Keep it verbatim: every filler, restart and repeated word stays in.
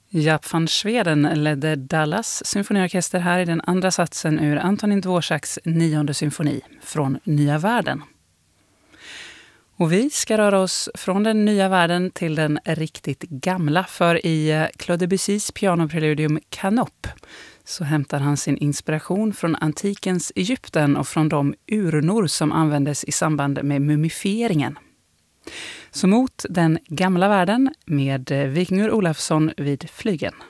Jaap van Zweden ledde Dallas symfoniorkester här i den andra satsen ur Antonin Dvoraks nionde symfoni från Nya världen. Och vi ska röra oss från den nya världen till den riktigt gamla, för i Claude Debussys pianopreludium Canop så hämtar han sin inspiration från antikens Egypten och från de urnor som användes i samband med mumifieringen. Så mot den gamla världen med Vikingur Olafsson vid flygen.